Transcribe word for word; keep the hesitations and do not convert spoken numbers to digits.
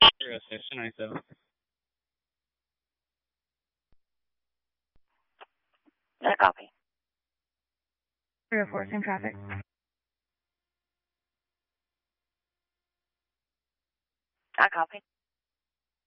zero six two nine seven. Yeah, copy. three oh four, same traffic. I copy.